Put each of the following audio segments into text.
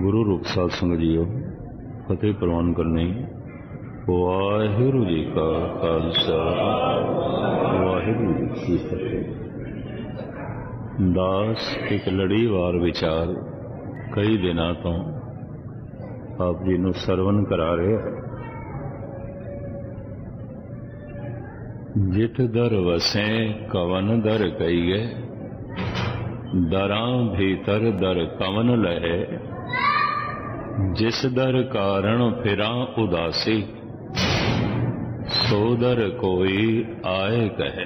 गुरु रूप साध संगत जीओ फतेह प्रवान करनी। वाहिगुरु जी का खालसा वाहिगुरु जी की फतेह। दास एक लड़ीवार विचार कई दिनों तो आप जी नूं सरवण करा रहे। जित दर वसें कवन दर कईए, दरां भीतर दर कवन लहे। जिस दर कारण फिरां उदासी, सो दर कोई आए कहे।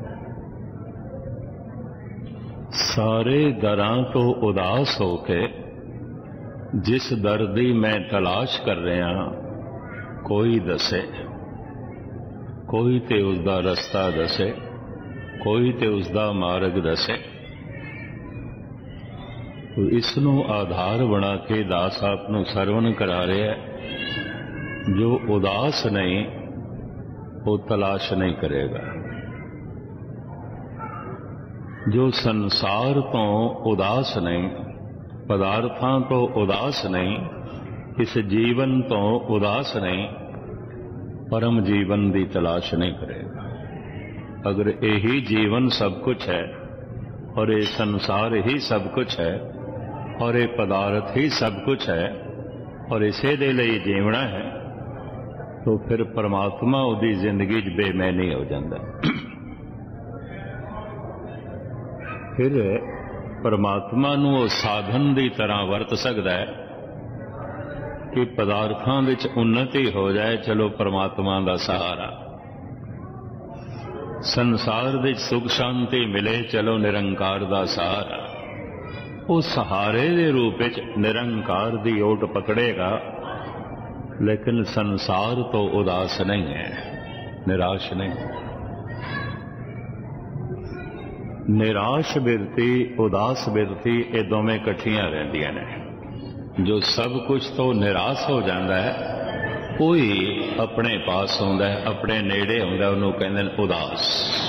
सारे दरां तो उदास होके जिस दर दी मैं तलाश कर रहा, कोई दसे, कोई ते उसदा रस्ता दसे, कोई ते उसदा मार्ग दसे। इसनों आधार बना के दास आप नूं सरवण करा रहे हैं। जो उदास नहीं वो तलाश नहीं करेगा। जो संसार तो उदास नहीं, पदार्थां तो उदास नहीं, इस जीवन तो उदास नहीं, परम जीवन की तलाश नहीं करेगा। अगर यही जीवन सब कुछ है और ये संसार ही सब कुछ है और ये पदार्थ ही सब कुछ है और इसे दे लिए जीवना है, तो फिर परमात्मा उदी जिंदगी च बेमैनी हो जाता। फिर परमात्मा नूं वो साधन की तरह वरत सकता है कि पदार्थां विच उन्नति हो जाए, चलो परमात्मा का सहारा। संसार विच सुख शांति मिले, चलो निरंकार का सहारा। वो सहारे के रूप में निरंकार की ओट पकड़ेगा, लेकिन संसार तो उदास नहीं है, निराश नहीं। निराश बिरती उदास बिरती ये दोवें कट्ठियां रहंदियां ने। जो सब कुछ तो निराश हो जाता है, कोई अपने पास आउंदा है, अपने नेड़े आउंदा, उहनूं कहंदे ने उदास।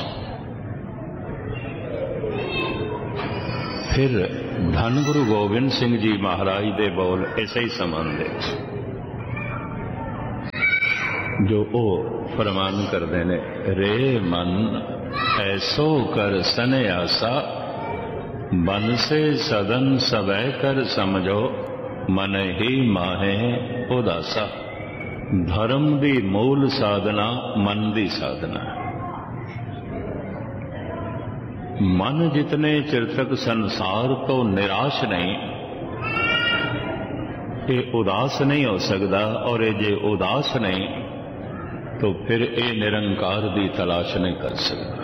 फिर धन गुरु गोबिंद सिंह जी महाराज दे बोल ऐसे ही संबंध है, जो ओ फरमान करते ने। रे मन ऐसो कर सन्यासा, बन से सदन सबै कर समझो, मन ही माहे उदासा। धर्म दी मूल साधना मन दी साधना। मन जितने चिर तक संसार तो निराश नहीं, ये उदास नहीं हो सकता। और ये जे उदास नहीं तो फिर ये निरंकार की तलाश नहीं कर सकता।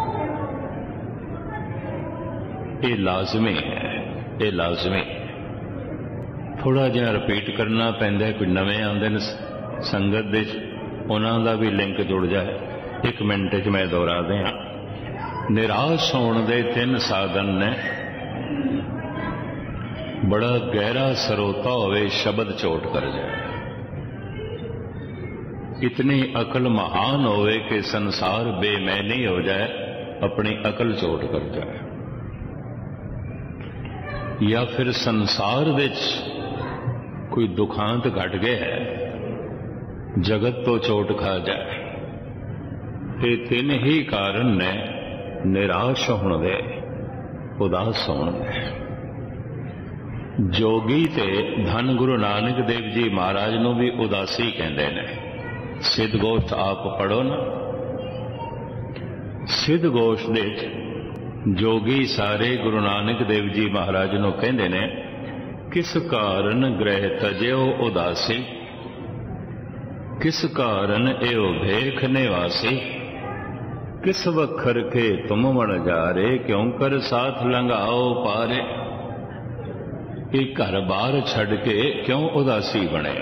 ये लाजमी है, ये लाजमी। थोड़ा जिहा रिपीट करना पैंदा है। कोई नवे आंदे ने संगत दे, उन्हां दा भी लिंक जुड़ जाए। 1 मिनट च मैं दोहरा दियां। निराश होने दे 3 साधन ने। बड़ा गहरा सरोता होवे, शब्द चोट कर जाए। इतनी अकल महान होवे कि संसार बेमैनी हो जाए, अपनी अकल चोट कर जाए। या फिर संसार विच कोई दुखांत घट गया है, जगत तो चोट खा जाए। ये 3 ही कारण ने निराश होने दे, उदास होने दे। जोगी ते धन गुरु नानक देव जी महाराज नूं भी उदासी कहंदे ने। सिद्ध गोष्ठ आप पढ़ो ना। सिद्ध गोष्ठ दे जोगी सारे गुरु नानक देव जी महाराज नूं कहंदे ने, किस कारण ग्रह तजियो उदासी, किस कारण एओ भेख निवासी। किस वखर के तुम मन जारे, क्यों कर साथ लंघाओ पारे। ये घर बार छड़ के क्यों उदासी बने,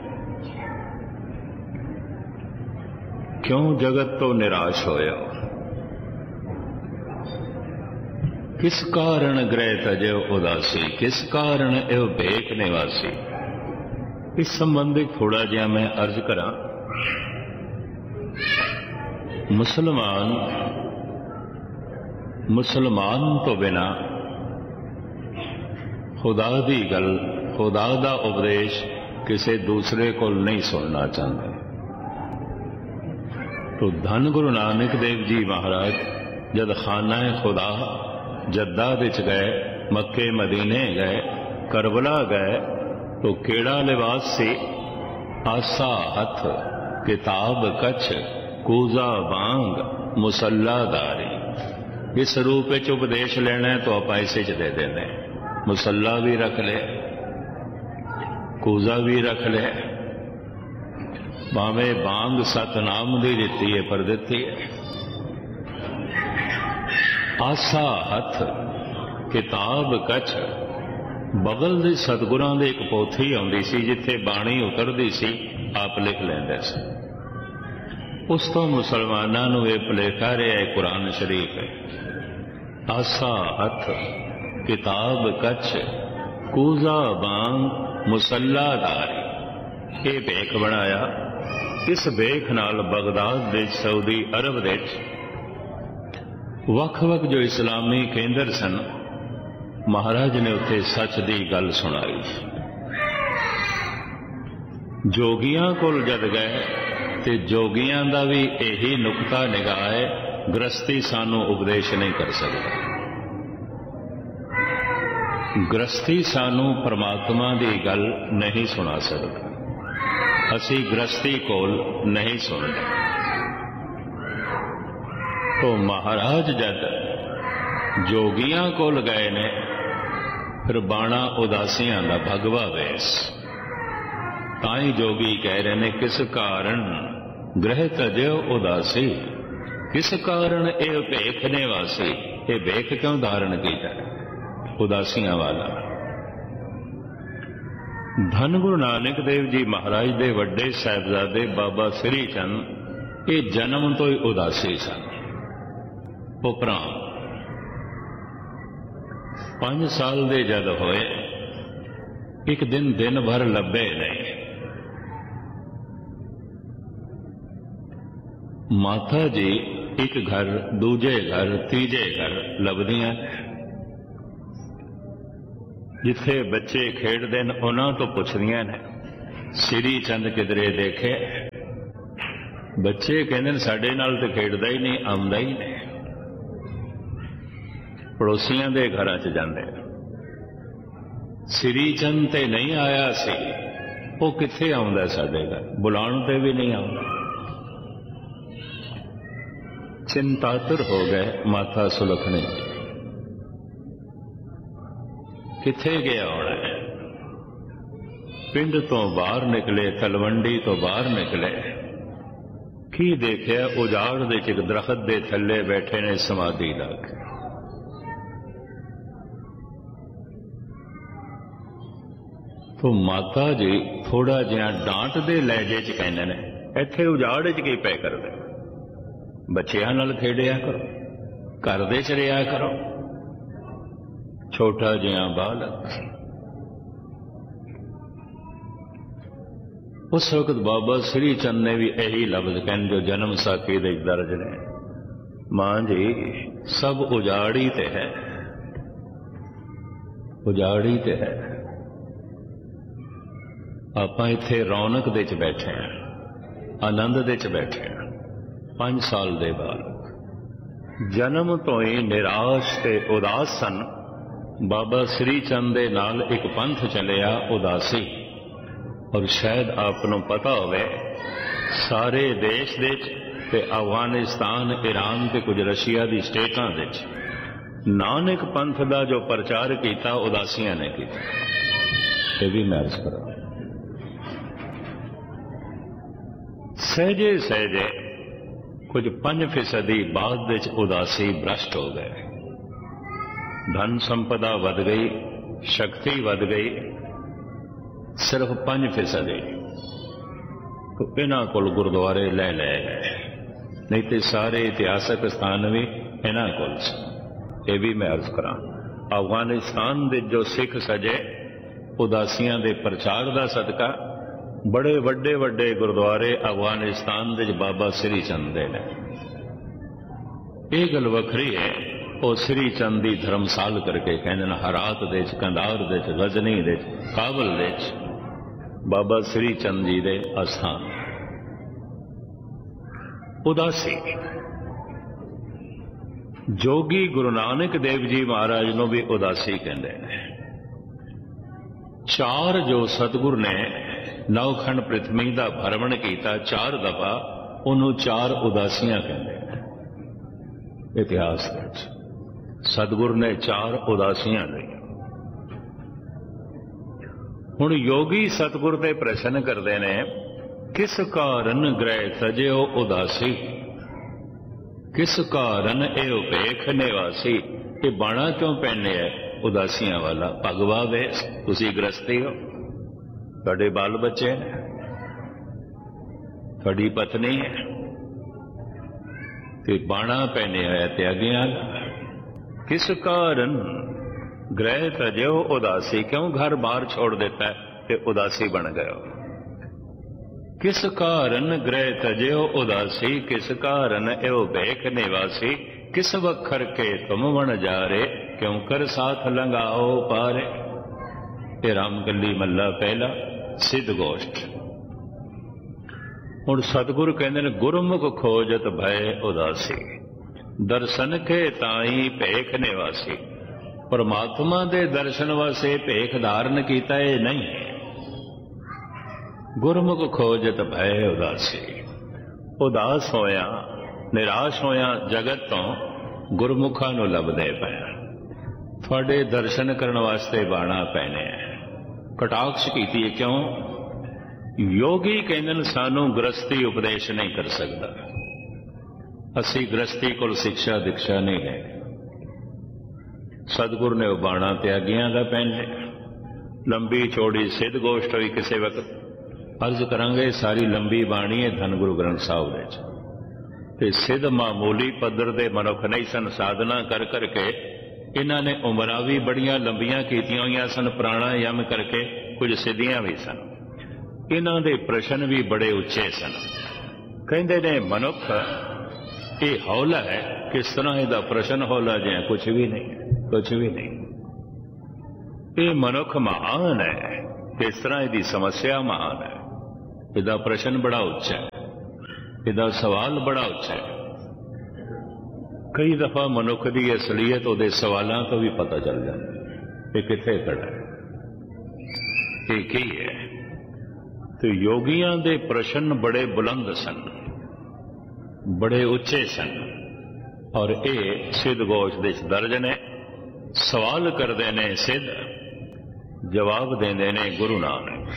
क्यों जगत तो निराश होया। किस कारण ग्रह तजो उदासी, किस कारण एव भेख निवासी। इस संबंधी थोड़ा जिहा मैं अर्ज करा। मुसलमान तो बिना खुदा दी गल खुदा दा उपदेश किसी दूसरे को नहीं सुनना चाहते। तो धन गुरु नानक देव जी महाराज जद खाना खुदा जद्दा विच गए, मक्के मदीने गए, करबला गए, तो केड़ा लिबास सी? आसा हथ, किताब कछ, कूजा बांग, मुसल्लादारी। इस रूप में उपदेश लेना है तो आप ऐसे च दे देने, मुसल्ला भी रख ले, कूजा भी रख ले, भावे बांग सतनाम दी दिती है पर दिती है। आसा हथ, किताब कछ, बगल दे सतगुरां दे एक पोथी आउंदी सी जिथे बाणी उतरदी सी, आप लिख लैंदे सी। उस तो मुसलमानां नूं इह भुलेखा रहा है कुरान शरीफ है। आसा हथ, किताब कछ, कूजा बांग, मुसल्लादारी, ये भेख बनाया। इस भेख नाल बगदाद दे, सऊदी अरब दे वख-वख जो इस्लामी केंद्र सन, महाराज ने उत्थे सच दी गल सुनाई। जोगियां कोल जद गए ते जोगियां दा भी यही नुकता निगाह है, गृहस्थी सानू उपदेश नहीं कर सकता। गृहस्थी सानू परमात्मा दी गल नहीं सुना सकता, असी गृहस्थी कोल नहीं सुनते। तो महाराज जद जोगियां कोल गए ने, फिर बाणा उदासियां दा भगवा वेस। ताई जोगी कह रहे ने, किस कारण ग्रह तजो उदासी, किस कारण ये भेख ने वासी, ये भेख क्यों धारण किया उदासियां वाला। धन गुरु नानक देव जी महाराज दे वड्डे साहिबजादे बाबा श्री चंद ये जन्म तो ही उदासी सन। उपरांत 5 साल दे जद होए, एक दिन भर लभे नहीं। माता जी एक घर, दूजे घर, तीजे घर लभदियां। जिथे बच्चे खेडते हैं उन्होंने तो पुछदियां ने, श्री चंद किधरे देखे? बच्चे कहते साडे नाल तो खेडदा ही नहीं, आउंदा ही नहीं। पड़ोसियों के घर च जाते, श्री चंद ते नहीं आया सी, वो कित्थे आउंदा साडे घर, बुलाउण ते भी नहीं आउंदा। चिंतातुर हो गए माता सुलखनी, किथे गया होना है। पिंड तो बाहर निकले, तलवंडी तो बाहर निकले, की देखिया उजाड़ दे एक दरखत दे थले बैठे ने समाधि लग। तो माता जी थोड़ा जिहा डांट दे लहजे च कहने ने, इत्थे उजाड़ च की पै करदे, बच्चियां नाल खेडिया करो, घर दे च रिहा करो। छोटा जिहा बालक। उस वक्त बाबा श्री चंद ने भी यही लफ्ज कहने जो जन्म साखी दे दर्ज ने, मां जी सब उजाड़ी ते है, उजाड़ी ते है। आपां इत्थे रौनक दे च बैठे हैं, आनंद दे च बैठे हैं। 5 साल दे बालक जन्म तो ही निराश ते उदास सन। बाबा श्री चंद दे नाल एक पंथ चलिया उदासी, और शायद आपनों पता होवे सारे देश दे ते अफगानिस्तान, ईरान ते कुछ रशिया दी स्टेटां दे नानक पंथ दा जो प्रचार किया उदासियां ने किया। ये भी मैं अर्ज करा, सहजे सहजे कुछ 5% बाद विच उदासी भ्रष्ट हो गए। धन संपदा वध गई, शक्ति वध गई, सिर्फ 5%। तो इन्हां कोल गुरुद्वारे ले गए, नहीं तो सारे इतिहासक स्थान भी इन्हां कोल सी। ये भी मैं अर्ज करा, अफगानिस्तान दे जो सिख सजे उदासियां दे प्रचार दा सदका बड़े वड्डे वड्डे गुरुद्वारे अफगानिस्तान दे बाबा श्री चंद दे ने। ये गल वखरी है ਉਹ ਸ੍ਰੀ ਚੰਦ ਦੀ ਧਰਮਸਾਲ ਕਰਕੇ ਕਹਿੰਦੇ ਨੇ ਹਰਾਤ ਦੇ ਵਿੱਚ, ਕੰਧਾਰ ਦੇ ਵਿੱਚ, ਗਜ਼ਨੀ ਦੇ ਵਿੱਚ, ਕਾਬਲ ਦੇ ਵਿੱਚ ਬਾਬਾ ਸ੍ਰੀ ਚੰਦ ਜੀ ਦੇ ਅਸਥਾਨ। ਉਦਾਸੀ ਜੋਗੀ ਗੁਰੂ ਨਾਨਕ ਦੇਵ ਜੀ ਮਹਾਰਾਜ ਨੂੰ ਵੀ ਉਦਾਸੀ ਕਹਿੰਦੇ ਨੇ। ਚਾਰ ਜੋ ਸਤਿਗੁਰ ਨੇ ਨੌਖੰਡ ਪ੍ਰਿਥਵੀ ਦਾ ਭਰਮਣ ਕੀਤਾ 4 ਦਫਾ, ਉਹਨੂੰ 4 ਉਦਾਸੀਆਂ ਕਹਿੰਦੇ ਨੇ। ਇਤਿਹਾਸ ਵਿੱਚ ਸਤਿਗੁਰ ਨੇ 4 ਉਦਾਸੀਆਂ ਲਈਆਂ। ਹੁਣ ਯੋਗੀ ਸਤਿਗੁਰ ਤੇ ਪ੍ਰਸ਼ਨ ਕਰਦੇ ਨੇ, ਕਿਸ ਕਾਰਨ ਗ੍ਰਹਿ ਤਜਿਓ ਉਦਾਸੀ, ਕਿਸ ਕਾਰਨ ਇਹ ਉਪੇਖ ਨਿਵਾਸੀ। ਇਹ ਬਾਣਾ ਕਿਉਂ ਪਹਿਨੇ ਹੈ ਉਦਾਸੀਆਂ ਵਾਲਾ? ਭਗਵਾ ਵੇ, ਤੁਸੀਂ ਗ੍ਰਸਤੀ ਹੋ, ਤੁਹਾਡੇ ਬਾਲ ਬੱਚੇ ਨੇ, ਤੁਹਾਡੀ ਪਤਨੀ ਹੈ, ਤੇ ਬਾਣਾ ਪਹਿਨੇ ਹੋਇਆ ਤਿਆਗਿਆਂ। किस कारण ग्रह तजो उदासी, क्यों घर बार छोड़ देता है कि उदासी बन गए। किस कारण ग्रह तजो उदासी, किस कारण एवं बेख निवासी। किस वखर के तुम बन जा रे, क्यों कर साथ लंगाओ पारे। ये रामगली मल्ला पहला सिद्ध गोष्ठ। हुण सतगुरु कहते हैं गुरमुख खोजत भय उदासी, दर्शन के ताई भेख निवासी। परमात्मा दे दर्शन वास्ते भेख धारण कीता है नहीं। गुरमुख खोजत भय उदासी, उदास होया निराश होया जगत तो गुरमुखा नूं लभदे पिया। तुहाडे दर्शन करन वास्ते बाणा पैने कटाक्ष कीती है। क्यों? योगी कहंदे ने सानू गृहस्थी उपदेश नहीं कर सकता, असी गृहस्थी कोल शिक्षा दीक्षा नहीं है। सतगुरु ने बाणा त्यागियां का पहन लिया। लंबी चौड़ी सिद्ध गोष्ठ हुई किसी वक्त अर्ज करांगे। सारी लंबी बाणी है धन गुरु ग्रंथ साहब दे। सिद्ध मामूली पद्धर दे मनुख नहीं सन, साधना कर करके इन्हां ने उमरां भी बड़ियां लंबियां कीतियां होईयां सन, प्राणायाम करके कुछ सिद्धियां भी सन। इन्हां दे प्रश्न भी बड़े उच्चे सन। कहंदे ने मनुख ये हौला है, किस तरह इहदा प्रश्न हौला जिहा कुछ भी नहीं है, कुछ भी नहीं। ये मनुख महान है, किस तरह इहदी समस्या महान है। इहदा प्रश्न बड़ा उच्चा है, इहदा सवाल बड़ा उच्चा है। कई दफा मनुख की असलीयत उहदे सवालों तो भी पता चल जाता है कि कित्थे खड़ा है, ये की है। तो योगियां दे प्रश्न बड़े बुलंद सन, बड़े उच्चे सन, और ये सिद्ध गोष्ठ दे दर्ज ने। सवाल करते ने सिद्ध, जवाब देंदे ने गुरु नानक।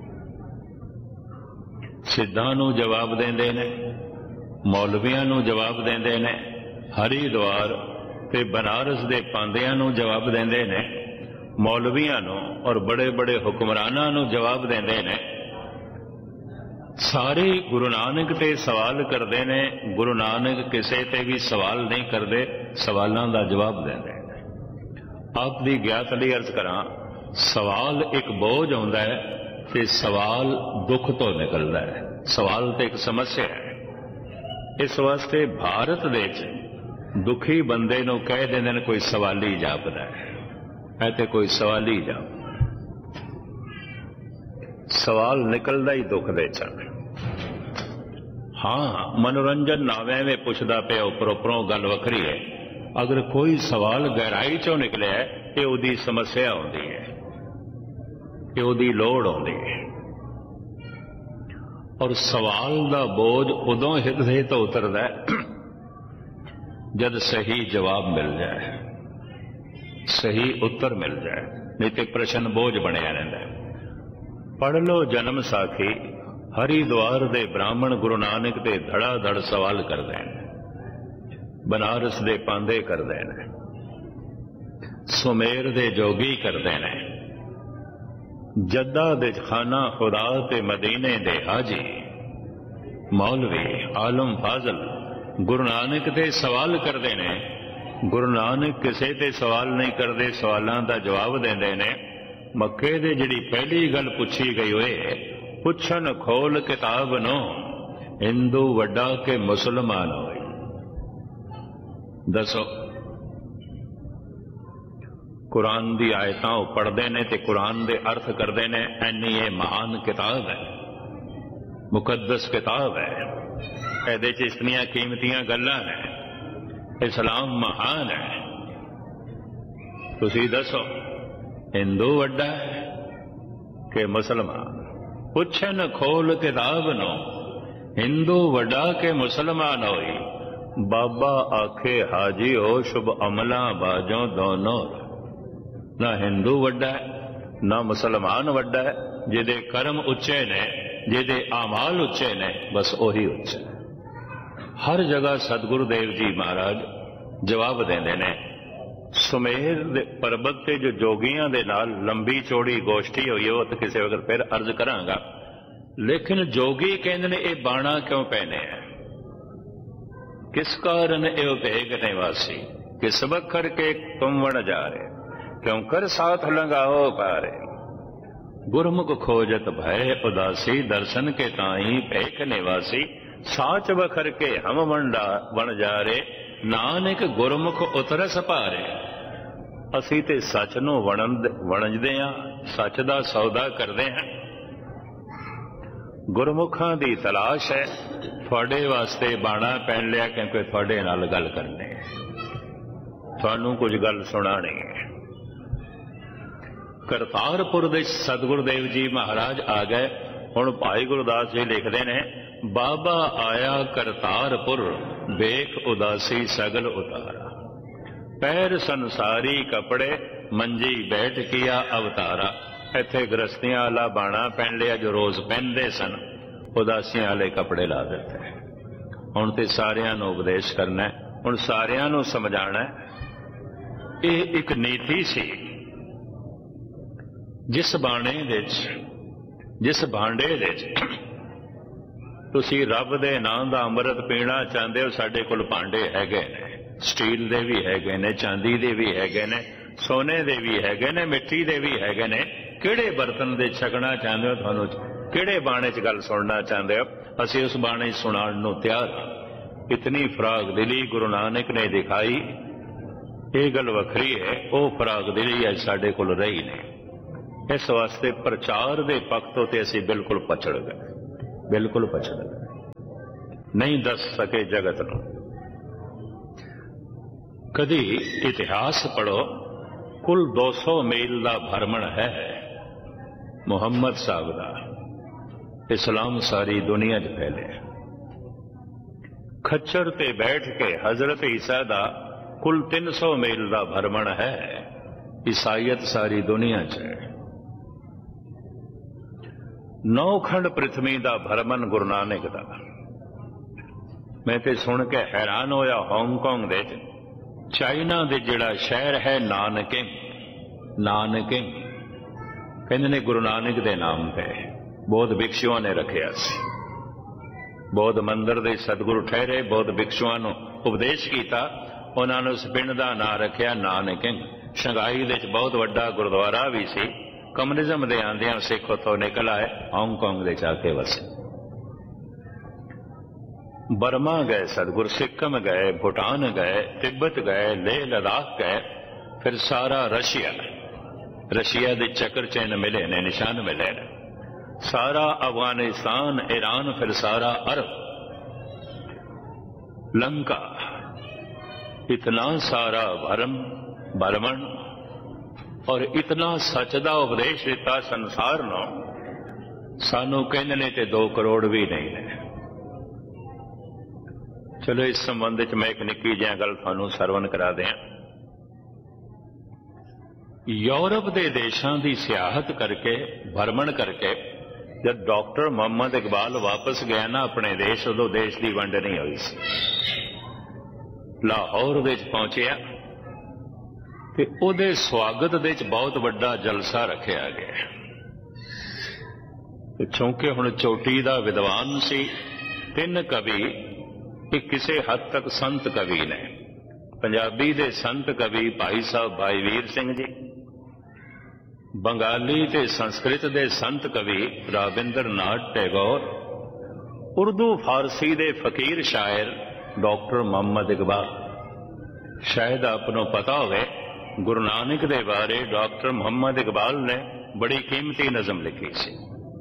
सिद्धां नूं जवाब देंदे ने, मौलवियां नूं जवाब देंदे ने, हरिद्वार ते बनारस दे पांदियां नूं जवाब देंदे ने, मौलवियां नूं और बड़े बड़े हुक्मरानां नूं जवाब देंदे ने। सारे गुरु नानक ते सवाल करते ने। गुरु नानक किसी ते भी सवाल नहीं करते, सवालों का जवाब देंदे। आप दी ज्ञात लई अर्ज करा, सवाल एक बोझ आउंदा है ते सवाल दुख तो निकलता है। सवाल तो एक समस्या है। इस वास्ते भारत दे दुखी बंदे नूं कह देंदे ने कोई सवाली जापदा है ते कोई सवाली जाप। सवाल निकलदा ही दुख दे चल। हाँ, मनोरंजन नावे में पुछदा पे उपर उपरों गल वखरी है। अगर कोई सवाल गहराई चों निकले तो उहदी समस्या आउंदी है, कि उहदी लोड़ आउंदी है। और सवाल दा बोझ उदों हिरदे तो उतरदा है जद सही जवाब मिल जाए, सही उत्तर मिल जाए, नहीं तो प्रश्न बोझ बनिया रहिंदा है। पढ़ लो जन्म साखी, हरिद्वार दे ब्राह्मण गुरु नानक दे धड़ा धड़ सवाल करते हैं। बनारस दे पांदे करते हैं, सुमेर दे जोगी करते हैं, जद्दा दे खाना खुदा ते मदीने दे हाजी मौलवी आलम फाजल गुरु नानक दे सवाल करते हैं। गुरु नानक किसी ते सवाल नहीं करते, सवालों का जवाब देंदे ने। मक्के दे जिहड़ी पहली गल पुछी गई होए, पुछन खोल किताब नो हिंदू वड्डा के मुसलमान होए। दसो कुरान दी आयतां वो पढ़ते हैं तो कुरान दे अर्थ करते हैं। इन्नी ये महान किताब है, मुकद्दस किताब है। ਇਹਦੇ ਚ इतनियां कीमतियां गल्लां ने। इस्लाम महान है। तुसी दसो हिंदू वड्डा है कि मुसलमान? पुछन खोल किताब नो, हिंदू वड्डा के मुसलमान होई। बाबा आखे हाजी हो शुभ अमला बाजों दोनों। ना हिंदू वड्डा है ना मुसलमान वड्डा है। जिदे कर्म उच्चे ने, जिदे आमाल उच्चे ने, बस ओही उच्चा। हर जगह सतगुरु देव जी महाराज जवाब देंदे ने। सुमेर दे पर्वत ते जो जोगियां दे नाल लंबी चौड़ी गोष्ठी हुई है, वो तो किसी वक्त फिर अर्ज करांगा। लेकिन जोगी कहंदे ने ये बाणा क्यों पहने हैं? किस कारण यो भेग निवासी, किस बखर के तुम वण जा रहे, क्यों कर साथ लगाओ पारे। गुरमुख खोजत भय उदासी, दर्शन के ताई भेख निवासी। साच बखर के हम वण जा रे, नानक गुरमुख उतरस पारे। असी ते सच नूं वणजदे हां, सच दा सौदा करदे हां। गुरमुखां दी तलाश है। तुहाडे वास्ते बाणा पहन लिया क्योंकि तुहाडे नाल गल करनी है, तुहानूं कुछ गल सुणानी है। करतारपुर दे सतगुरु देव जी महाराज आ गए। हुण भाई गुरदास जी लिखते हैं, बाबा आया करतारपुर, बेख उदासी सगल उतारा। पैर संसारी कपड़े, मंजी बैठ किया अवतारा। इत्थे गृहस्थियां वाला बाणा पहन लिया जो रोज पहनते सन, उदासियां वाले कपड़े ला दिते। हुण ते सारियां नूं उपदेश करना है, हुण सारियां नूं समझाना है। ये एक नीति सी। जिस बाणे विच, जिस भांडे विच तुसी रब दे नाम दा अमृत पीना चाहते हो, साडे कोल भांडे हैगे ने। स्टील दे भी हैगे ने, चांदी दे भी हैगे ने, सोने दे भी हैगे ने, मिट्टी दे भी हैगे ने। किहड़े बर्तन दे छकना चाहते हो, तुहानूं किहड़े बाणे च गल सुनना चाहते हो, असीं उस बाणे सुनाउण नूं तैयार हां। इतनी फराग दिली गुरु नानक ने दिखाई। ये गल वखरी है, वो फराग दिली अज साडे कोल रही नहीं। इस वास्ते प्रचार दे पक्ष तो ते असीं बिल्कुल पछड़ गए, बिल्कुल पछड़ गए। नहीं दस सके जगत नूं। कदी इतिहास पढ़ो, कुल 200 मील का भ्रमण है मुहम्मद साहब का। इस्लाम सारी दुनिया च फैले। खच्चर ते बैठ के हजरत ईसा का कुल 300 मील का भ्रमण है। ईसाईयत सारी दुनिया च है। 9 खंड पृथ्वी का भ्रमण गुरु नानक का। मैं तो सुन के हैरान होया। हांगकांग दे चाइना दे जिहड़ा शहर है नानकिंग, नानकिंग कहंदे ने गुरु नानक दे नाम पे बौद्ध भिक्षुओं ने रखिया सी। बौद्ध मंदिर दे सतगुरु ठहरे, बौद्ध भिक्षुओं नूं उपदेश कीता, उन्होंने उस पिंड का नाम रखिया नानकिंग। शंघाई दे बहुत वड्डा गुरुद्वारा भी सी। कम्युनिज्म दे आंदियां सिख उत्थों निकल आए, हांगकांग दे जाके वसे। बर्मा गए सतगुरु, सिक्किम गए, भूटान गए, तिब्बत गए, लेह लद्दाख गए, फिर सारा रशिया, रशिया दे चक्कर चिन्ह मिले ने, निशान मिले ने, सारा अफगानिस्तान, ईरान, फिर सारा अरब, लंका। इतना सारा भ्रमण और इतना सच दा उपदेश दिता संसार नूं। सानू कहंदे ने ते 2 करोड़ भी नहीं है। चलो इस संबंध में मैं एक निक्की जिही गल तुहानूं सरवण करा दियां। यूरोप के देशों की सियाहत करके, भ्रमण करके, जब डॉक्टर मोहम्मद इकबाल वापस गया ना अपने देश, उदों देश की वंड नहीं हुई सी। लाहौर विच पहुंचिया ते उहदे स्वागत दे विच बहुत वड्डा जलसा रखिया गया। चूंकि हुण चोटी दा विद्वान सी, 3 कवि, एक किसी हद तक संत कवि ने। पंजाबी दे संत कवि भाई साहब भाई वीर सिंह जी, बंगाली ते संस्कृत दे संत कवि राबिंद्र नाथ टैगोर, उर्दू फारसी दे फकीर शायर डॉक्टर मोहम्मद इकबाल। शायद आपनों पता होवे गुरु नानक दे बारे डॉक्टर मोहम्मद इकबाल ने बड़ी कीमती नज़म लिखी सी।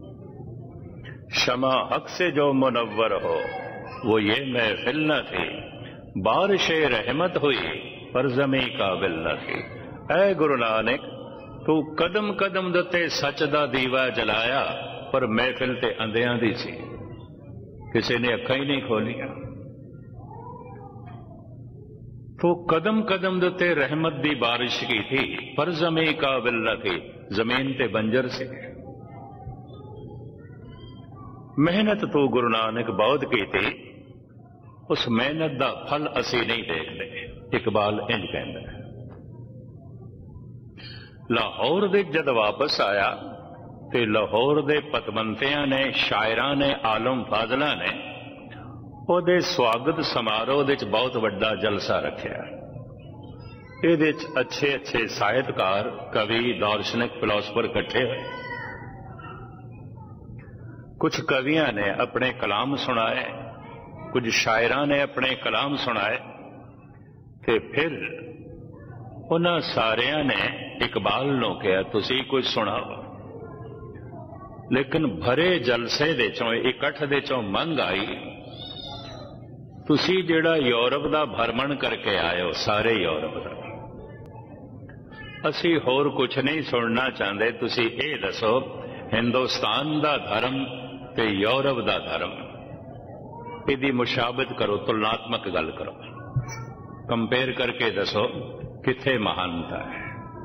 शमा हक से जो मुनव्वर हो वो ये महफिल न थी, बारिश रहमत हुई पर ज़मी काबिल न थी। ऐ गुरु नानक तू कदम कदम दते सच दा दीवा जलाया, पर महफिल ते अंधियां दी सी, किसी ने अखां ही नहीं खोलियां। तो कदम कदम दते रहमत दी बारिश की थी, पर ज़मी काबिल न थी, जमीन ते बंजर से। मेहनत तो गुरु नानक बहुत की थी, उस मेहनत दा फल असी नहीं देखते। इकबाल इंज कहंदा है। लाहौर दे जद वापस आया ते लाहौर दे पतवंतियां ने, शायरां ने, आलम फाजला ने ਉਹਦੇ स्वागत समारोह ਦੇ ਵਿੱਚ बहुत ਵੱਡਾ ਜਲਸਾ ਰੱਖਿਆ। ਇਹਦੇ ਵਿੱਚ ਅੱਛੇ ਅੱਛੇ ਸਾਹਿਤਕਾਰ, ਕਵੀ, ਦਾਰਸ਼ਨਿਕ, ਫਿਲਾਸਫਰ ਇਕੱਠੇ ਹੋਏ। ਕੁਝ ਕਵੀਆਂ ਨੇ ਆਪਣੇ ਕਲਾਮ ਸੁਣਾਏ, ਕੁਝ ਸ਼ਾਇਰਾਂ ਨੇ ਆਪਣੇ ਕਲਾਮ ਸੁਣਾਏ, ਤੇ ਫਿਰ ਉਹਨਾਂ ਸਾਰਿਆਂ ਨੇ ਇਕਬਾਲ ਨੂੰ ਕਿਹਾ ਤੁਸੀਂ ਕੁਝ ਸੁਣਾਓ। ਲੇਕਿਨ ਭਰੇ ਜਲਸੇ ਦੇ ਚੋਂ, ਇਕੱਠ ਦੇ ਚੋਂ ਮੰਗ ਆਈ, ਤੁਸੀਂ ਜਿਹੜਾ ਯੂਰਪ ਦਾ ਭਰਮਣ ਕਰਕੇ ਆਏ ਹੋ, ਸਾਰੇ ਯੂਰਪ ਦਾ, ਅਸੀਂ ਹੋਰ ਕੁਝ ਨਹੀਂ ਸੁਣਨਾ ਚਾਹੁੰਦੇ। ਤੁਸੀਂ ਇਹ ਦੱਸੋ ਹਿੰਦੁਸਤਾਨ ਦਾ ਧਰਮ ਤੇ ਯੂਰਪ ਦਾ ਧਰਮ, ਇਹਦੀ ਮੁਸ਼ਾਬਤ ਕਰੋ, ਤੁਲਨਾਤਮਕ ਗੱਲ ਕਰੋ, ਕੰਪੇਅਰ ਕਰਕੇ ਦੱਸੋ ਕਿੱਥੇ ਮਹਾਨਤਾ ਹੈ।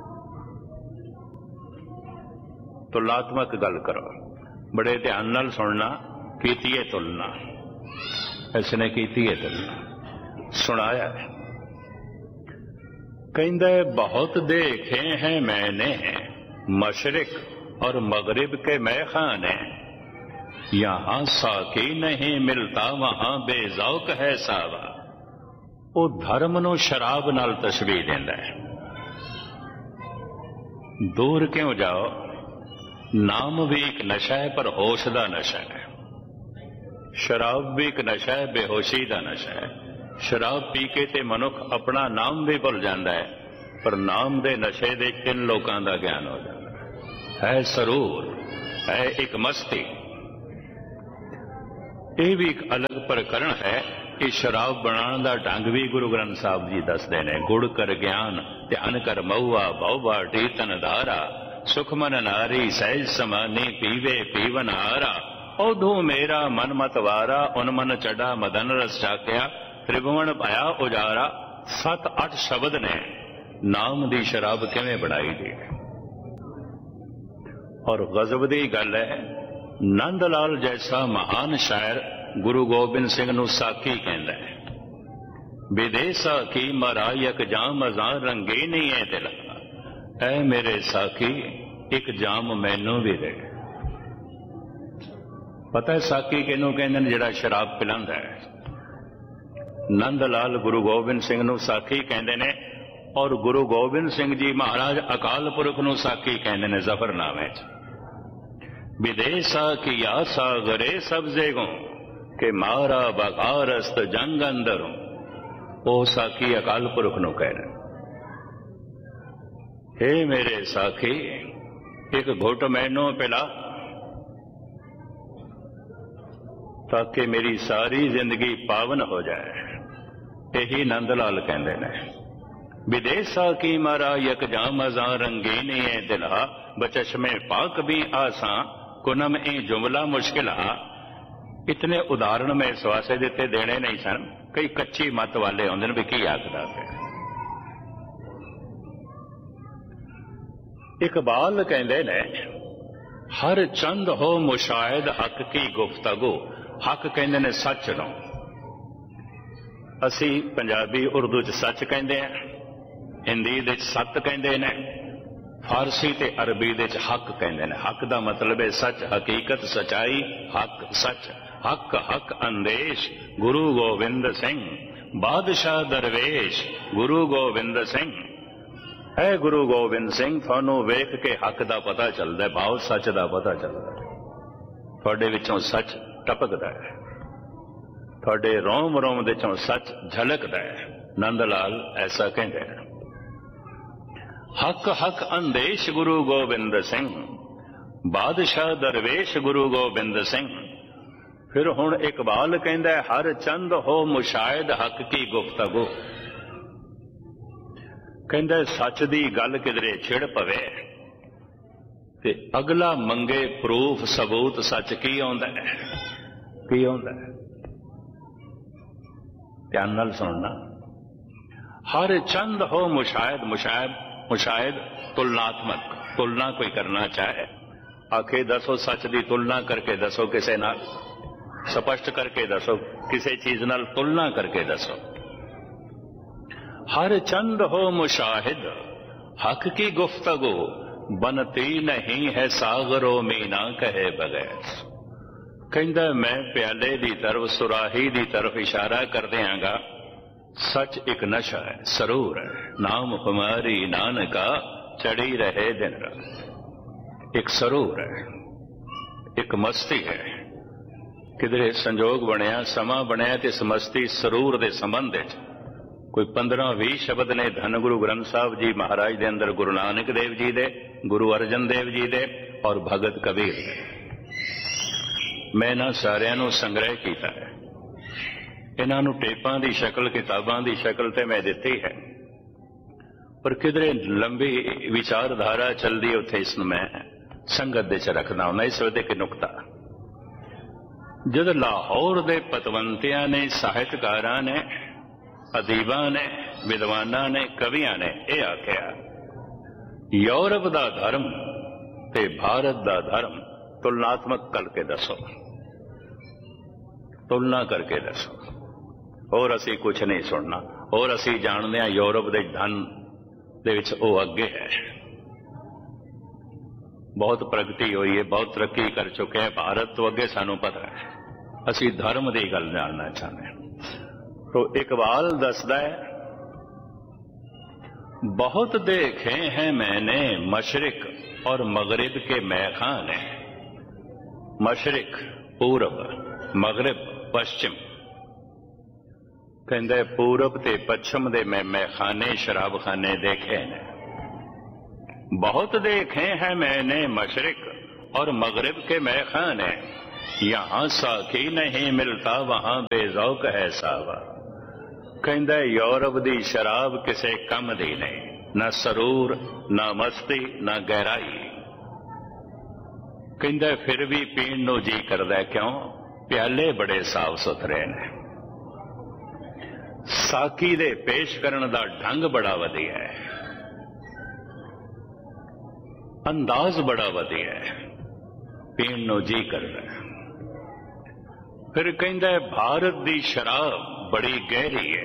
ਤੁਲਨਾਤਮਕ ਗੱਲ ਕਰੋ, ਬੜੇ ਧਿਆਨ ਨਾਲ ਸੁਣਨਾ। ਕੀਤੀ ਹੈ ਤੁਲਨਾ, इसने की है तुलना, सुनाया है। कहंदा है बहुत देखे हैं मैंने मशरिक और मगरिब के मैखाने, यहां साकी नहीं मिलता वहां बेज़ौक है सावा। वो धर्म नूं शराब नाल तशबीह देंदा है। दूर क्यों जाओ, नाम भी एक नशा है पर होश दा नशा है। शराब भी एक नशा है, बेहोशी का नशा है। शराब पी के ते मनुख अपना नाम भी भुल जाता है, पर नाम दे नशे दे किन लोगों का ज्ञान हो जाता है। सरूर है एक मस्ती, यह भी एक अलग प्रकरण है। कि शराब बनाने का ढंग भी गुरु ग्रंथ साहब जी दसते हैं। गुड़ कर ज्ञान ध्यान कर मऊआ, बहुबा टीतन धारा, सुखमन नारी सहज समानी पीवे पीवन हारा। ओधू मेरा मन मत वारा, उन मन चढ़ा मदन रस चाक्या, त्रिभुवन पाया उजारा। 7-8 शब्द ने नाम दी शराब किवें बनाई दी। और गजब दी गल है, नंद लाल जैसा महान शायर गुरु गोबिंद सिंह नूं साकी कहंदा है। विदेसा की मरायक जाम अजां रंगे नहीं है दिल, ऐ मेरे साकी एक जाम मैनू भी दे। पता है साकी किनू कहंदे ने? जिहड़ा शराब पिलांदा है। नंद लाल गुरु गोबिंद सिंह नूं साकी कहंदे ने, और गुरु गोबिंद सिंह जी महाराज अकाल पुरख नूं साकी कहंदे ने जफरनामे च। विदेसा की आसा गरे सब्जे गो के मारा बगारस्त जंग अंदरों, ओ साकी अकाल पुरख नूं कह रहे। हे मेरे साकी एक घुट मैनू पिला, ताकि मेरी सारी जिंदगी पावन हो जाए। यही नंदलाल कहते हैं। विदेसा की मारा यक जाम अजा रंगीनी है दिला, बचश्मे पाक भी आसा कुनम ए जुमला मुश्किला। इतने उदाहरण में इस वास्ते दिते देने नहीं सन, कई कच्ची मत वाले आउंदे ने भी की आखदा है। इकबाल कहते ने, हर चंद हो मुशाहिद हक की गुफ्तगू। हक कहते ने सच नो, असी पंजाबी उर्दू च सच कहते हैं, हिंदी दे सत कहते ने, फारसी ते अरबी दे हक कहते हैं। हक का मतलब है सच, हकीकत, सच्चाई, हक सच। हक हक अंदेश गुरु गोविंद सिंह, बादशाह दरवेश गुरु गोविंद सिंह। है गुरु गोविंद सिंह, थानू वेख के हक का पता चलता है, भाव सच का पता चलता है। थोड़े विचों सच टपकता है, थोड़े रोम रोम दे चों सच झलकता है। नंद लाल ऐसा कहते हैं। हक हक अंदेश गुरु गोबिंद सिंह, बादशाह दरवेश गुरु गोबिंद सिंह। फिर हुण इकबाल कहंदा हर चंद हो मुशाहिद हक की गुफ्तगू। कहंदा सच दी गल किधरे छिड़ पवे ते अगला मंगे प्रूफ सबूत सच की आउंदा है, की आउंदा है। ध्यान नाल सुनना। हर चंद हो मुशाहिद, मुशाहिद मुशाहिद तुलनात्मक, तुलना कोई करना चाहे आखे दसो सच दी तुलना करके दसो, किसे नाल स्पष्ट करके दसो, किसी चीज नाल तुलना करके दसो। हर चंद हो मुशाहिद हक की गुफ्तगू, बनती नहीं है सागरो मीना कहे बगैर। कहंदा मैं प्याले दी तरफ, सुराही दी तरफ इशारा कर दियांगा। सच एक नशा है, सरूर है, नाम हमारी नानका चढ़ी रहे दिन रात। एक सरूर है, एक मस्ती है। किधरे संजोग बनया, समा बनया ते इस मस्ती सरूर दे संबंध विच कोई 15-20 शब्द ने धन गुरु ग्रंथ साहब जी महाराज दे अंदर, गुरु नानक देव जी दे, गुरु अर्जन देव जी दे और भगत कबीर दे। मैं इन्हां सारियां नूं संग्रह कीता है, इन्हां नूं टेपां दी शक्ल, किताबां दी शक्ल ते मैं दित्ती है। पर किधरे लंबी विचारधारा चलदी, उत्थे इस नूं मैं संगत दे च रखदा हुंदा। इस वे कि नुकता जद लाहौर दे पतवंतियां ने, साहित्यकारां ने, अदीबां ने, विद्वानां ने, कवियां ने यह आख्या यूरोप दा धर्म ते भारत दा धर्म तुलनात्मक करके दसो, तुलना करके दसो। और असी कुछ नहीं सुनना। और असी जानते हैं यूरोप दे धन दे विच ओ अगे है, बहुत प्रगति हुई है, बहुत तरक्की कर चुके हैं। भारत तो अगे सानू पता है, असी धर्म की गल जानना चाहते हैं। तो इकबाल दसदा है बहुत देखे हैं मैंने मशरिक और मगरिब के मैखाने। मशरिक पूरब, मगरिब पश्चिम। कहंदे पूरब ते पश्चिम दे मैं मैखाने, शराब खाने देखे ने। बहुत देखे हैं मैंने मशरिक और मगरिब के मैखाने, यहां साकी नहीं मिलता वहां बेजौक है सावा। कहंदा यूरोप दी शराब किसे कम दी नहीं, ना सरूर, ना मस्ती, ना गहराई। कहंदा फिर भी पीण नूं जी करदा, क्यों? प्याले बड़े साफ सुथरे ने, साकी दे पेश करन दा ढंग बड़ा वधिया है, अंदाज बड़ा वधिया है, पीण नूं जी करदा। फिर कहंदा भारत दी शराब बड़ी गहरी है,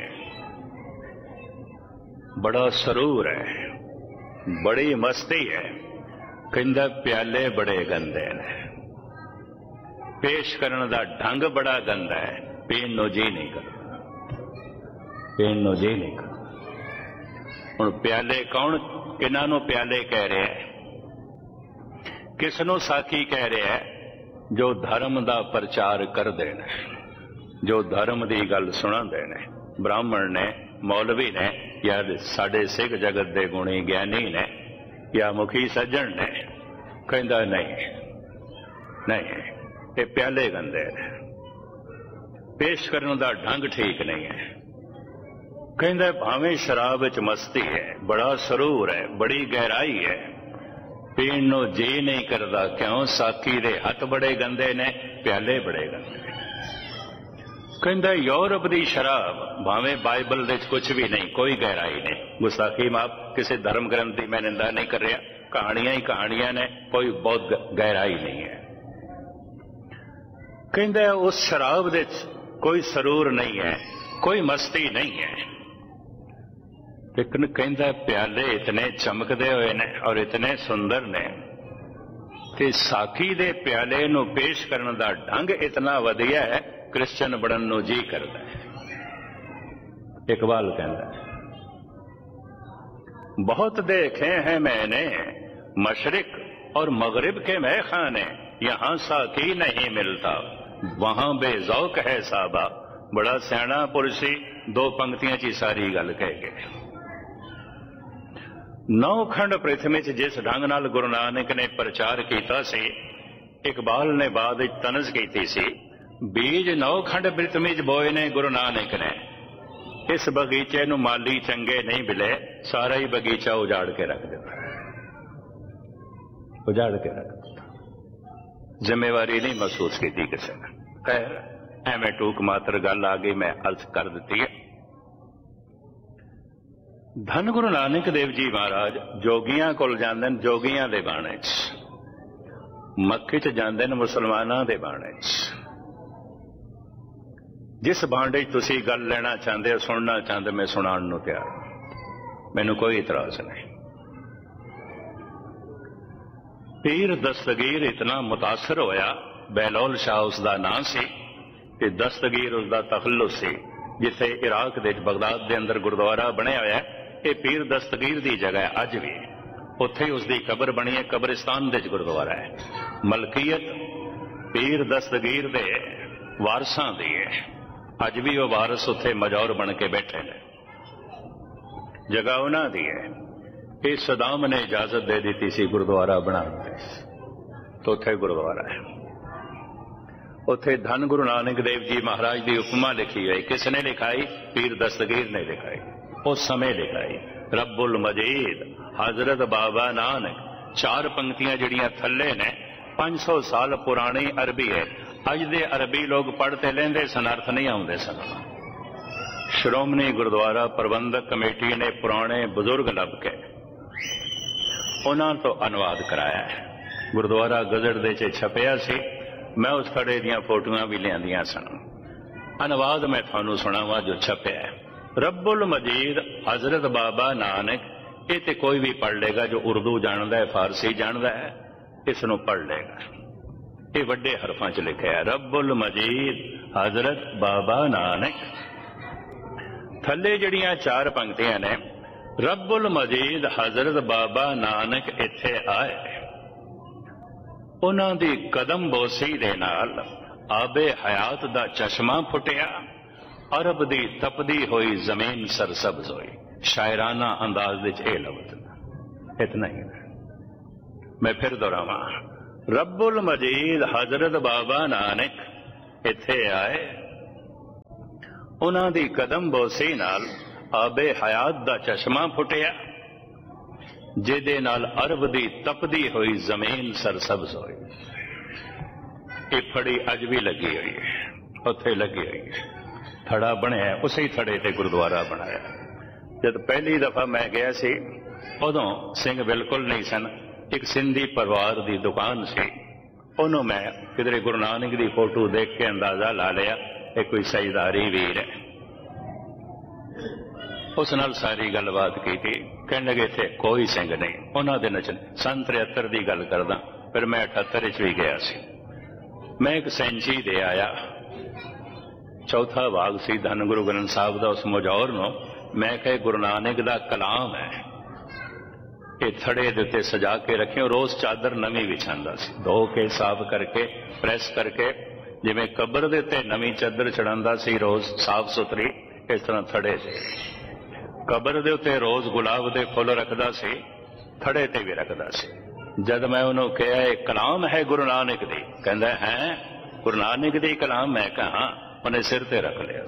बड़ा सरूर है, बड़ी मस्ती है। कहंदा प्याले बड़े गंदे ने, पेश करने दा ढंग बड़ा गंदा है, पीण नूं जी नहीं करदा, पीण नूं जी नहीं करदा। हुण प्याले कौन इन्हां नूं प्याले कह रहा है? किस नूं साकी कह रहा है? जो धर्म दा प्रचार करदे ने, जो धर्म दी गल सुणांदे ने, ब्राह्मण ने, मौलवी ने, या साडे सिख जगत दे गुणी ज्ञानी ने, या मुखी सज्जन ने। कहंदा नहीं नहीं, ये प्याले गंदे ने, पेश करने दा ढंग ठीक नहीं है। कहंदा भावें शराब विच मस्ती है, बड़ा सरूर है, बड़ी गहराई है, पीण नूं जी नहीं करदा, क्यों? साकी दे हथ बड़े गंदे ने, प्याले बड़े गंदे। कहंदा यूरोप दी शराब भावें बाइबल दे कुछ भी नहीं, कोई गहराई नहीं। गुस्ताखी माफ, किसी धर्म ग्रंथ की मैं निंदा नहीं कर रहा, कहानियां ही कहानियां ने, कोई बहुत गहराई नहीं है। कहंदा उस शराब दे कोई सरूर नहीं है, कोई मस्ती नहीं है, लेकिन कहंदा प्याले इतने चमकदे हुए ने और इतने सुंदर ने कि साकी दे प्याले नूं पेश करने दा ढंग इतना वधिया है, क्रिश्चियन बनन नूं जी करदा है। इकबाल कहंदा बहुत देखे हैं मैंने मशरिक और मगरिब के मैखाने, यहां साकी नहीं मिलता वहां बेजौक है साबा। बड़ा सियाणा पुरुषी, दो पंक्तियां ची सारी गल कह गए। नौ खंड पृथ्वी च जिस ढंग नाल गुरु नानक ने प्रचार किया सी, इकबाल ने बाद तनज की सी, बीज नौ खंड पृथ्वी च बोए ने गुरु नानक ने, इस बगीचे नूं माली चंगे नहीं मिले, सारा ही बगीचा उजाड़ के रख दिता, उजाड़ के रख दिता, जिम्मेवारी नहीं महसूस की किसी ने। खैर एवें टूक मात्र गल आ गई, मैं अर्ज कर दी है। धन गुरु नानक देव जी महाराज जोगियां कोल जांदे ने, जोगियां दे बाणे च, मक्के च जांदे ने मुसलमानां दे बाणे च। जिस भांडे तुसी गल लेना चाहते हो, सुनना चाहते, मैं सुनाण नूं तैयार, मैनूं कोई इतराज नहीं। पीर दस्तगीर इतना मुतासर होया, बहलोल शाह उसका नाम से, कि दस्तगीर उसका तखल्लुस से, जिथे इराक दे बगदाद के अंदर गुरुद्वारा बनया होया, ये पीर दस्तगीर की जगह है अज भी, उत्थे उसकी कबर बनी है, कब्रिस्तान दे गुरुद्वारा है। मलकीयत पीर दस्तगीर दे वारसां दी है, अज भी वो वारस उत्थे मजौर बन के बैठे ने, जगह उन्हां दी है। ये सदाम ने इजाजत दे दी सी गुरुद्वारा बनाने, तो उत्थे गुरुद्वारा है। उत्थे धन गुरु नानक देव जी महाराज की उपमा लिखी है, किसने लिखाई? पीर दस्तगीर ने लिखाई, उस समय लिखाई। रब्बुल मजीद हजरत बाबा नानक, चार पंक्तियां जड़ियां थले ने, 500 साल पुरानी अरबी है। अज दे अरबी लोग पढ़ते लेंदे सन, अर्थ नहीं आउंदे सन। श्रोमणी गुरुद्वारा प्रबंधक कमेटी ने पुराने बुजुर्ग लब के उन्हां तो अनुवाद कराया है। गुरुद्वारा गजट दे च छपिया सी, मैं उस खड़े दियां फोटोआं भी लियांदियां सन। अनुवाद मैं थानू सुनावा जो छपिया है। रब्बुल मजीद हजरत बाबा नानक, ये तो कोई भी पढ़ लेगा जो उर्दू जानता है, फारसी जानता है, इसनों पढ़ लेगा। ये वड्डे हरफां च लिखा है, रब्बुल मजीद हजरत बाबा नानक। थले जड़ियां चार पंक्तियां ने, रब्बुल मजीद हजरत बाबा नानक इत्थे आए, उन्हां दी कदम बोसी दे नाल आबे हयात दा चश्मा फुटिया, अरब दी तपदी हुई जमीन सरसब्ज हुई। शायराना अंदाज विच ए लफ्ज़ इतना ही है। मैं फिर दोहरावां, रब्बुल मजीद हजरत बाबा नानक इत्थे आए, उन्हां दी कदम बोसी नाल आबे हयात दा चश्मा फुटिया, जिहदे नाल अरब दी तपदी हुई जमीन सरसब्ज हुई। ये फड़ी अज भी लगी हुई है, उत्थे लगी हुई है। थड़ा बनया, उसी थड़े ते गुरुद्वारा बनाया। जब पहली दफा मैं गया सी, उदों सिंह बिल्कुल नहीं सन। एक सिंधी परिवार की दुकान सी, उन्होंने मैं किधरे गुरु नानक की फोटो देख के अंदाजा ला लिया ये कोई सजदारी वीर है। उस नाल सारी गलबात की थी। कहने लगे थे कोई सिंह नहीं, उन्होंने दिन सन 73 की गल करदा, फिर मैं 78 भी गया सी। मैं एक सेंची दे आया, चौथा भाग सी धन गुरु ग्रंथ साहब का, उस मुजौर नो मैं कहे गुरु नानक दा कलाम है, ये थड़े दे उत्ते सजा के रखे। रोज चादर नवी विछांदा सी, धो के साफ करके प्रेस करके, जिवें कबर दे उत्ते नवी चादर चढ़ांदा सी रोज साफ सुथरी, इस तरह थड़े से कबर दे उत्ते रोज गुलाब दे फुल रखदा सी, थड़े ते भी रखदा सी। जद मैं उन्होंने कहा कलाम है गुरु नानक दी, कहंदा है गुरु नानक दी कलाम, मैं कहा उन्हें सिर ते रख लिया।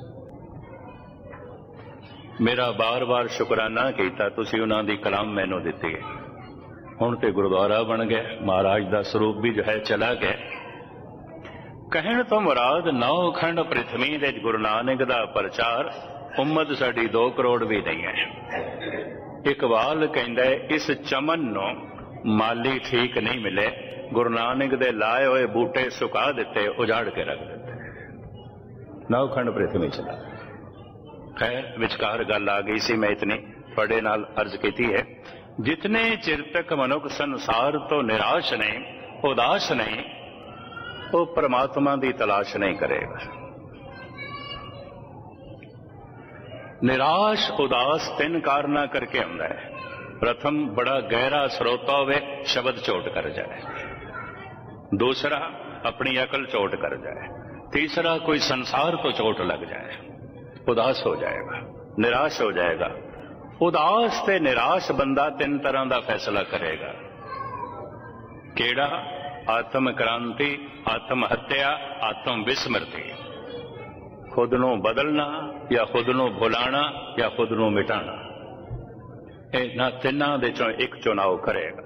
मेरा बार बार शुकराना किया, तुसी उन्हां दी कलाम मैनू दिती है। हुण ते गुरुद्वारा बन गया, महाराज दा स्वरूप भी जो है चला गया। कहण तो मुराद 9 खंड पृथ्वी दे गुरु नानक दा प्रचार, उम्मत साडी 2 करोड़ भी नहीं है। इकबाल कहंदा है इस चमन नो माली ठीक नहीं मिले, गुरु नानक दे लाए हुए बूटे सुका दिते, उजाड़ के रख दिते। 9 खंड पृथ्वी चला। खैर विचकार गल आ गई सी, मैं इतनी थोड़े नाल अर्ज की है। जितने चिर तक मनुख संसार तो निराश नहीं, उदास नहीं, वो परमात्मा की तलाश नहीं करेगा। निराश उदास 3 कारणा करके आंदा है। प्रथम, बड़ा गहरा स्रोता होवे, शब्द चोट कर जाए। दूसरा, अपनी अकल चोट कर जाए। तीसरा, कोई संसार को चोट लग जाए, उदास हो जाएगा, निराश हो जाएगा। उदास ते निराश बंदा तीन तरह का फैसला करेगा। केड़ा? आत्म क्रांति, आत्म हत्या, आत्म विस्मृति। खुद नूं बदलना या खुद नूं भुलाना या खुद नूं मिटाना, इन्हां तिन्हां दे चों एक चुनाव करेगा।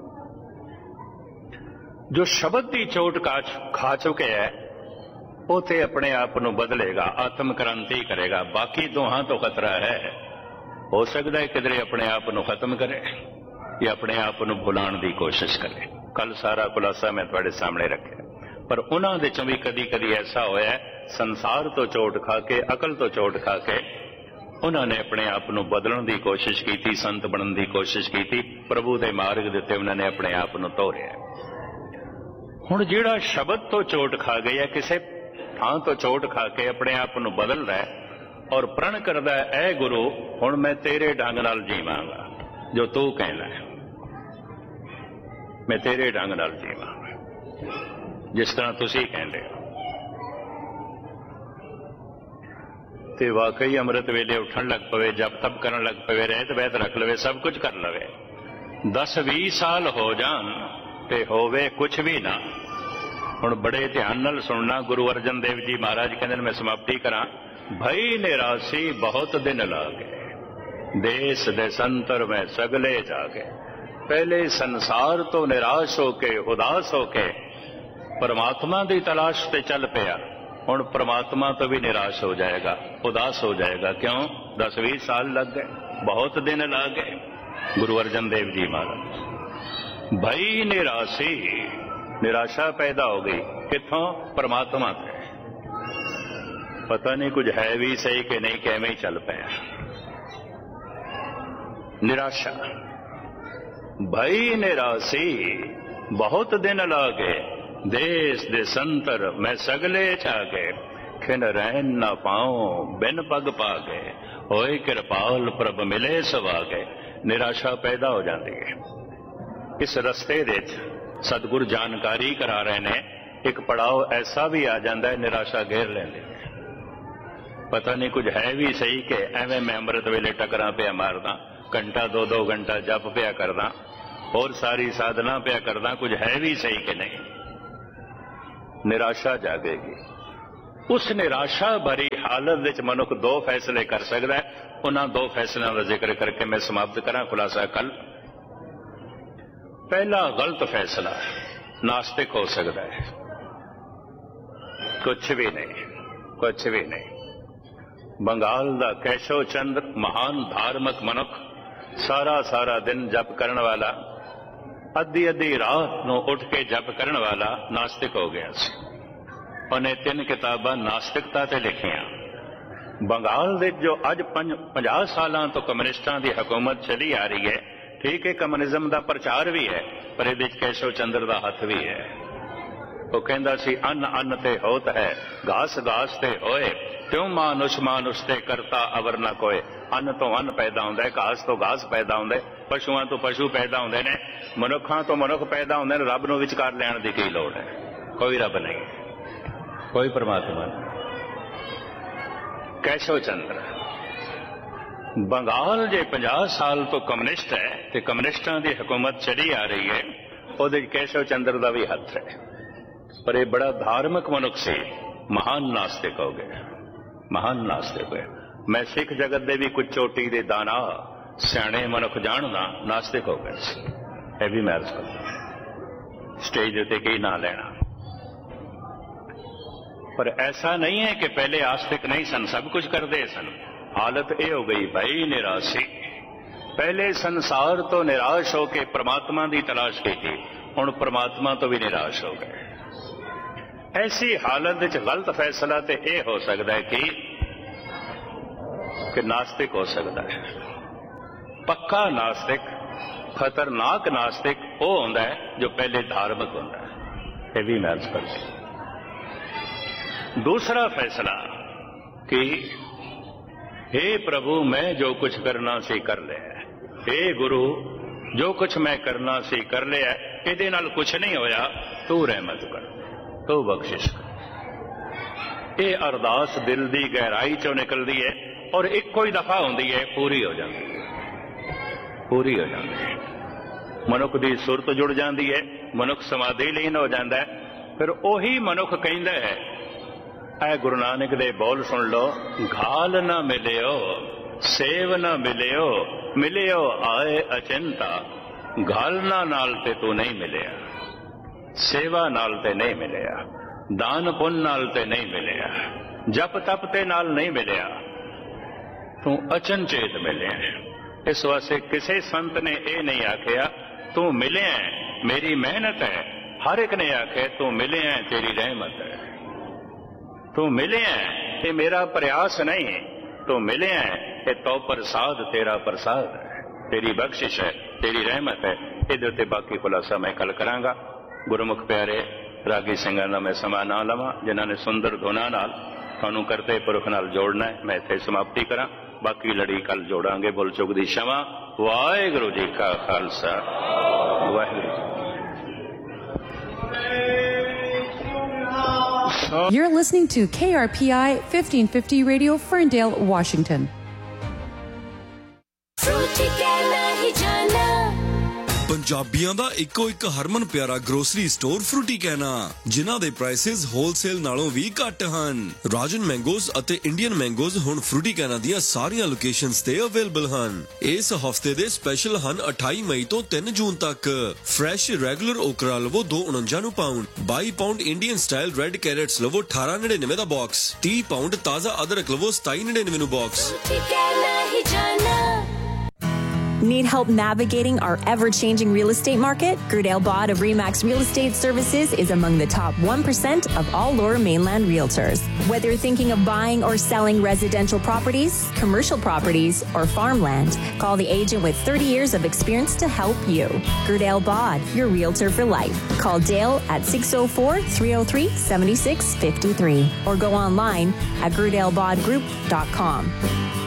जो शब्द की चोट खा चुके है वो ते अपने आप नूं बदलेगा, आत्म क्रांति करेगा। बाकी दोहां तो खतरा है, हो सकता है किधरे अपने आप नूं खत्म करे या अपने आप नूं भुलाण की कोशिश करे। कल सारा खुलासा मैं तुहाडे सामने रखिया, पर उन्हां दे चों भी कदी कदी ऐसा होया संसार तो चोट खा के, अकल तो चोट खा के उन्होंने अपने आप नूं बदलण की कोशिश की, संत बनने की कोशिश की, प्रभु के मार्ग दे उत्ते उन्होंने अपने आप नूं तोरिया। हुण जिहड़ा शब्द तो चोट खा गई है, किसी थां तो चोट खा के अपने आप नूं बदल रहा है और प्रण करदा है, ऐ गुरु हुण मैं तेरे ढंग नाल जीवांगा, जो तू कहना है मैं तेरे ढंग नाल जीवांगा जिस तरह तुसीं कहंदे हो। ते वाकई अमृत वेले उठन लग पवे, जब तब करन लग पवे, रहत वैत रख लवे, सब कुछ कर लवे। 10-20 साल हो जान ते होवे कुछ भी ना। हुण बड़े ध्यान नाल सुनना, गुरु अर्जन देव जी महाराज कहंदे मैं समाप्ति करा। भई निरासी बहुत दिन लागे, देश देशंतर में सगले जागे। पहले संसार तो निराश होके, उदास होके परमात्मा की तलाश ते चल पिया, हुण परमात्मा तो भी निराश हो जाएगा, उदास हो जाएगा। क्यों? 10-20 साल लग गए, बहुत दिन लग गए। गुरु अर्जन देव जी महाराज, भई निराशी, निराशा पैदा हो गई। किथों? परमात्मा से। पता नहीं कुछ है भी सही कि नहीं, कैमें ही चल पाया। निराशा। भई निराशी बहुत दिन लागे, देश देशंतर मैं सगले जागे। खिन रहन न पाऊं बिन पग पागे, होए कृपाल प्रभ मिले सवागे। निराशा पैदा हो जाती है। इस रस्ते दे सतगुर जानकारी करा रहे ने, एक पड़ाव ऐसा भी आ जाता है, निराशा घेर लेंदे। पता नहीं कुछ है भी सही कि एवं मैं अमृत वेले टकरा पिया मारदा, घंटा 2-2 घंटा जप पिया करदा और सारी साधना पिया करदा, कुछ है भी सही कि नहीं। निराशा जागेगी। उस निराशा भरी हालत विच मनुख 2 फैसले कर सकता है। उन्हां 2 फैसलों का जिक्र करके मैं समाप्त करा खुलासा कल। पहला गलत फैसला, नास्तिक हो सकता है। कुछ भी नहीं, कुछ भी नहीं। बंगाल दा केशव चंद्र महान धार्मिक मनुख, सारा सारा दिन जप करने वाला, अद्धी अद्धी रात नूं उठ के जप करने वाला नास्तिक हो गया सी। उन्हें 3 किताबां नास्तिकता ते लिखियां। बंगाल दे जो अज 50 सालां तो कम्युनिस्टां दी हुकूमत चली आ रही है, ठीक है कम्युनिज्म दा प्रचार भी है, पर इहदे विच केशव चंद्र दा हथ भी है। वो कहंदा सी अन्न अन्न ते होत है, घास घास ते होए, त्यों मानुष मानुष ते करता अवर न कोय। अन्न तो अन्न पैदा होंदा है, घास तो घास पैदा होंदा है, पशुआं तो पशु पैदा होंदे ने, मनुखां तो मनुख पैदा होंदे ने। रब नूं विचकार लैण दी की लोड़ है? कोई रब नहीं, कोई परमात्मा नहीं। केशव चंद्र बंगाल जे 50 साल तो कम्युनिस्ट है ते कम्युनिस्टां दी हुकूमत चली आ रही है, उहदे केशव चंद्र दा भी हथ है। पर यह बड़ा धार्मिक मनुख से महान नास्तिक हो गया, महान नास्तिक हो गया। मैं सिख जगत दे भी कुछ चोटी दे दाना सियाणे मनुख जानना नास्तिक हो गए। यह भी मैं अर्ज करता, स्टेज उत्ते की ना लेना। पर ऐसा नहीं है कि पहले आस्तिक नहीं सन, सब कुछ करते सन। हालत यह हो गई भाई निराशी। पहले संसार तो निराश होके परमात्मा की तलाश की थी, हुण परमात्मा तो भी निराश हो गए। ऐसी हालत विच गलत फैसला तो यह हो सकता है कि नास्तिक हो सकता है। पक्का नास्तिक, खतरनाक नास्तिक वो होता है जो पहले धार्मिक होता है। यह भी मैं अर्ज कर। दूसरा फैसला कि हे प्रभु मैं जो कुछ करना सी कर लिया, हे गुरु जो कुछ मैं करना सी कर लिया, इहदे नाल कुछ नहीं होया, तू रहमत कर, तू बख्शिश कर। ये अरदास दिल की गहराई चों निकलती है और एक कोई दफा होती है, पूरी हो जाती है। ਪੂਰੀ ਹੋ ਜਾਂਦੀ ਹੈ। ਮਨੁੱਖ ਦੀ ਸੁਰਤ ਜੁੜ ਜਾਂਦੀ ਹੈ, ਮਨੁੱਖ ਸਮਾਧੀ ਲੀਨ ਹੋ ਜਾਂਦਾ ਹੈ। ਫਿਰ ਉਹੀ ਮਨੁੱਖ ਕਹਿੰਦਾ ਹੈ, ਐ ਗੁਰੂ ਨਾਨਕ ਦੇ ਬੋਲ ਸੁਣ ਲਓ, ਘਾਲ ਨਾ ਮਿਲਿਓ ਸੇਵ ਨਾ ਮਿਲਿਓ, ਮਿਲਿਓ ਆਏ ਅਚਿੰਤਾ। ਘਾਲਣਾ ਨਾਲ ਤੇ ਤੂੰ ਨਹੀਂ ਮਿਲਿਆ, ਸੇਵਾ ਨਾਲ ਤੇ ਨਹੀਂ ਮਿਲਿਆ, ਦਾਨ ਪੁੰਨ ਨਾਲ ਤੇ ਨਹੀਂ ਮਿਲਿਆ, ਜਪ ਤਪ ਤੇ ਨਾਲ ਨਹੀਂ ਮਿਲਿਆ, ਤੂੰ ਅਚਨਚੇਤ ਮਿਲਿਆ। ਇਸ ਵਾਸਤੇ ਕਿਸੇ ਸੰਤ ਨੇ ਇਹ ਨਹੀਂ ਆਖਿਆ ਤੂੰ ਮਿਲਿਆ ਮੇਰੀ ਮਿਹਨਤ ਹੈ। ਹਰ ਇੱਕ ਨੇ ਆਖਿਆ ਤੂੰ ਮਿਲਿਆ ਤੇਰੀ ਰਹਿਮਤ ਹੈ, ਤੂੰ ਮਿਲਿਆ ਇਹ ਮੇਰਾ ਪ੍ਰयास नहीं, ਤੂੰ ਮਿਲਿਆ ਇਹ ਤੋ ਪ੍ਰਸਾਦ, ਤੇਰਾ ਪ੍ਰਸਾਦ ਹੈ, ਤੇਰੀ ਬਖਸ਼ਿਸ਼ ਹੈ, ਤੇਰੀ ਰਹਿਮਤ ਹੈ। ਇਹਦੇ ਉੱਤੇ ਬਾਕੀ ਖੁਲਾਸਾ ਮੈਂ ਕੱਲ ਕਰਾਂਗਾ। ਗੁਰਮੁਖ ਪਿਆਰੇ ਰਾਗੀ ਸਿੰਘਾਂ ਦਾ ਮੈਂ ਸਮਾਂ ਨਾ ਲਵਾਂ, ਜਿਨ੍ਹਾਂ ਨੇ ਸੁੰਦਰ ਧੁਨਾਂ ਨਾਲ ਤੁਹਾਨੂੰ ਕਰਤੇ ਪੁਰਖ ਨਾਲ ਜੋੜਨਾ ਹੈ। ਮੈਂ ਇੱਥੇ ਸਮਾਪਤੀ ਕਰਾਂ, ਬਾਕੀ ਲੜੀ ਕੱਲ ਜੋੜਾਂਗੇ। ਬੁੱਲ ਚੁੱਕ ਦੀ ਸ਼ਮਾ। ਵਾਹਿਗੁਰੂ ਜੀ ਕਾ Khalsa, Waheguru ji. You're listening to KRPI 1550 Radio, Ferndale, Washington. ਪੰਜਾਬੀਆਂ ਦਾ ਇੱਕੋ ਇੱਕ ਹਰਮਨ ਪਿਆਰਾ ਗਰੋਸਰੀ ਸਟੋਰ ਫਰੂਟੀ ਕਹਿਣਾ, ਜਿਨ੍ਹਾਂ ਦੇ ਪ੍ਰਾਈਸਿਸ ਹੋਲਸੇਲ ਨਾਲੋਂ ਵੀ ਘੱਟ ਹਨ। ਰਾਜਨ ਮੈਂਗੋਜ਼ ਅਤੇ ਇੰਡੀਅਨ ਮੈਂਗੋਜ਼ ਹੁਣ ਫਰੂਟੀ ਕਹਿਣਾ ਦੀਆਂ ਸਾਰੀਆਂ ਲੋਕੇਸ਼ਨਸ ਤੇ ਅਵੇਲੇਬਲ ਹਨ। ਇਸ ਹਫਤੇ ਦੇ ਸਪੈਸ਼ਲ ਹਨ 28 ਮਈ ਤੋਂ 3 ਜੂਨ ਤੱਕ। ਫਰੈਸ਼ ਰੈਗੂਲਰ ਓਕਰਾ ਲਵੋ 249 ਨੂੰ pound, 22 pound Indian style red carrots ਲਵੋ 1899 ਦਾ ਬਾਕਸ, 30 ਪਾਉਂਡ ਤਾਜ਼ਾ ਅਦਰਕ ਲਵੋ 2799 ਨੂੰ box. Need help navigating our ever-changing real estate market? Gerdale Bod of Remax Real Estate Services is among the top 1% of all Lower Mainland realtors. Whether you're thinking of buying or selling residential properties, commercial properties, or farmland, call the agent with 30 years of experience to help you. Gerdale Bod, your realtor for life. Call Dale at 604-303-7653 or go online at gerdalebodgroup.com.